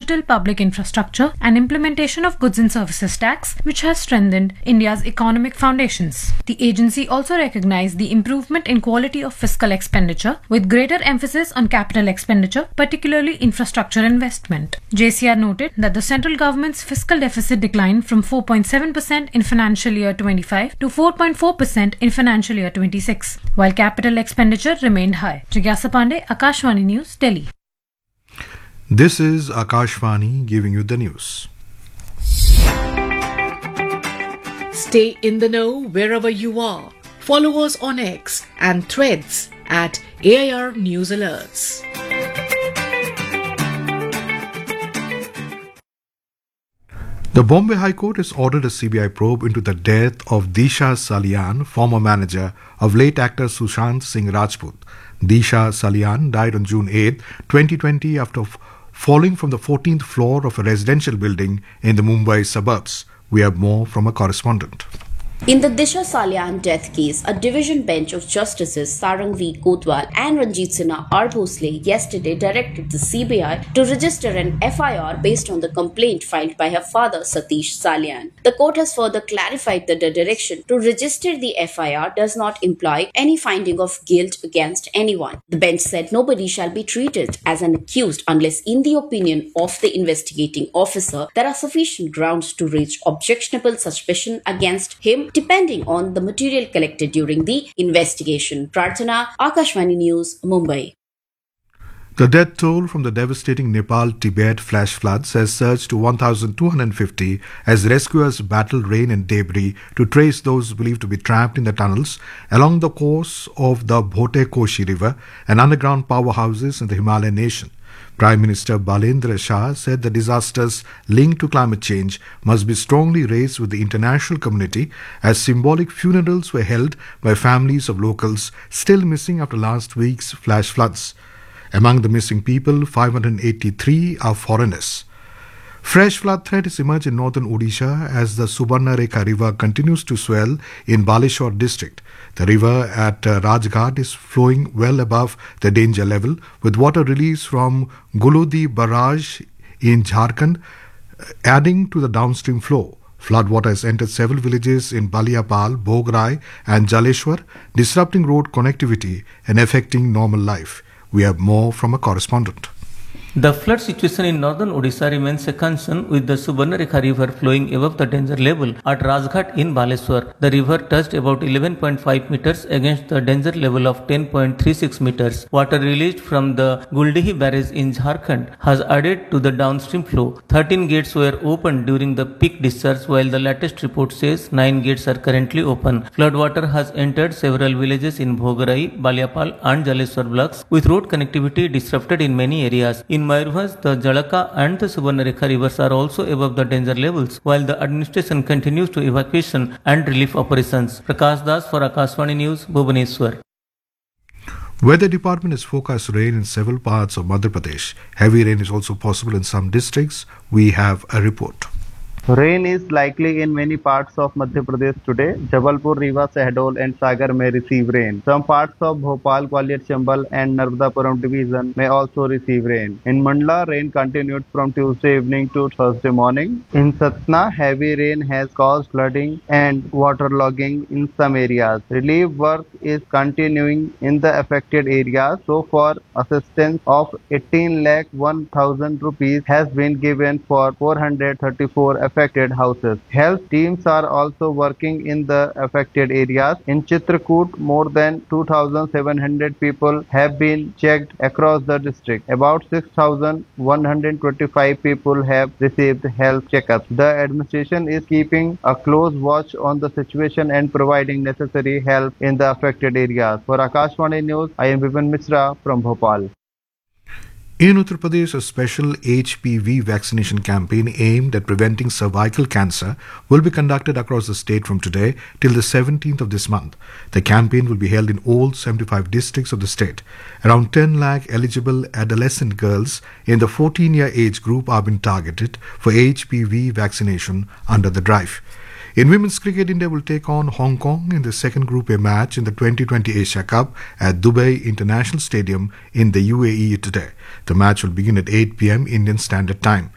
digital public infrastructure and implementation of goods and services tax, which has strengthened India's economic foundations. The agency also recognized the improvement in quality of fiscal expenditure with greater emphasis on capital expenditure, particularly infrastructure investment. JCR noted that the central government's fiscal deficit declined from 4.7% in financial year 25 to 4.4% in financial year 26, while capital expenditure remained high. Jigyasa Pandey, Akashvani News, Delhi. This is Akashvani giving you the news. Stay in the know wherever you are. Follow us on X and Threads at AIR News Alerts. The Bombay High Court has ordered a CBI probe into the death of Disha Salian, former manager of late actor Sushant Singh Rajput. Disha Salian died on June 8, 2020 after falling from the 14th floor of a residential building in the Mumbai suburbs. We have more from a correspondent. In the Disha Salian death case, a division bench of Justices Sarang V. Kotwal and Ranjit Sinha R. Bhosle yesterday directed the CBI to register an FIR based on the complaint filed by her father Satish Salian. The court has further clarified that the direction to register the FIR does not imply any finding of guilt against anyone. The bench said nobody shall be treated as an accused unless, in the opinion of the investigating officer, there are sufficient grounds to raise objectionable suspicion against him, depending on the material collected during the investigation. Prarthana, Akashvani News, Mumbai. The death toll from the devastating Nepal-Tibet flash floods has surged to 1,250 as rescuers battle rain and debris to trace those believed to be trapped in the tunnels along the course of the Bhote Koshi River and underground powerhouses in the Himalayan nation. Prime Minister Balendra Shah said the disasters linked to climate change must be strongly raised with the international community as symbolic funerals were held by families of locals still missing after last week's flash floods. Among the missing people, 583 are foreigners. Fresh flood threat has emerged in northern Odisha as the Subarnarekha river continues to swell in Baleshwar district. The river at Rajghat is flowing well above the danger level, with water released from Gulodi barrage in Jharkhand adding to the downstream flow. Floodwater has entered several villages in Baliapal, Bhograi and Jaleshwar, disrupting road connectivity and affecting normal life. We have more from a correspondent. The flood situation in northern Odisha remains a concern, with the Subarnarekha river flowing above the danger level at Rajghat in Baleshwar. The river touched about 11.5 meters against the danger level of 10.36 meters. Water released from the Guldihi barrage in Jharkhand has added to the downstream flow. 13 gates were opened during the peak discharge, while the latest report says 9 gates are currently open. Floodwater has entered several villages in Bhogarai, Baliapal and Jaleshwar blocks, with road connectivity disrupted in many areas. In Mayurbhanj, the Jalaka and the Subarnarekha rivers are also above the danger levels, while the administration continues to evacuation and relief operations. Prakash Das for Akashvani News, Bhubaneswar. Weather Department has forecast rain in several parts of Madhya Pradesh. Heavy rain is also possible in some districts. We have a report. Rain is likely in many parts of Madhya Pradesh today. Jabalpur, Rewa, Shahdol and Sagar may receive rain. Some parts of Bhopal, Gwalior, Chambal and Narmadapuram division may also receive rain. In Mandla, rain continued from Tuesday evening to Thursday morning. In Satna, heavy rain has caused flooding and waterlogging in some areas. Relief work is continuing in the affected areas. So far, assistance of 18,01,000 rupees has been given for 434 affected houses. Health teams are also working in the affected areas. In Chitrakoot, more than 2,700 people have been checked across the district. About 6,125 people have received health checkups. The administration is keeping a close watch on the situation and providing necessary help in the affected areas. For Akashvani News, I am Vipin Mishra from Bhopal. In Uttar Pradesh, a special HPV vaccination campaign aimed at preventing cervical cancer will be conducted across the state from today till the 17th of this month. The campaign will be held in all 75 districts of the state. Around 10 lakh eligible adolescent girls in the 14-year age group are being targeted for HPV vaccination under the drive. In women's cricket, India will take on Hong Kong in the second Group A match in the 2020 Asia Cup at Dubai International Stadium in the UAE today. The match will begin at 8 p.m. Indian Standard Time.